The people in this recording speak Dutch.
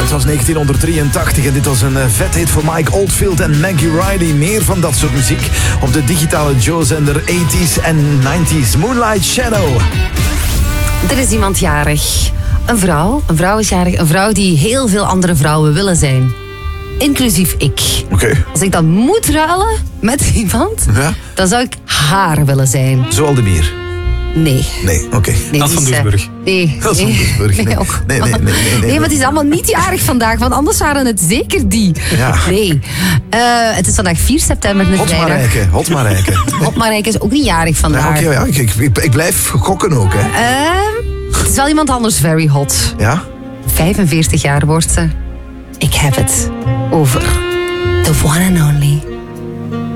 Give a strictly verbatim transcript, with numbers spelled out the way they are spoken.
Het was negentienhonderddrieëntachtig en dit was een vet hit voor Mike Oldfield en Maggie Riley. Meer van dat soort muziek op de digitale Joe-zender tachtiger en negentiger. Moonlight Shadow. Er is iemand jarig. Een vrouw. Een vrouw is jarig. Een vrouw die heel veel andere vrouwen willen zijn. Inclusief ik. Oké. Okay. Als ik dan moet ruilen met iemand, ja? dan zou ik haar willen zijn. Zoal de bier. Nee. Nee, oké. Okay. Nee, dat van Doesburg. Nee. Dat is van Doesburg. Nee. Nee, ook. nee, nee, nee, nee, nee, nee, maar het is allemaal niet jarig vandaag, want anders waren het zeker die. Ja. Nee. Uh, het is vandaag vier september. Hotmarijke. Hotmarijke. Hotmarijke is ook niet jarig vandaag. Ja, okay, ja, ik, ik, ik blijf gokken ook, hè. Uh, het is wel iemand anders very hot. Ja? vijfenveertig jaar wordt ze. Ik heb het over the one and only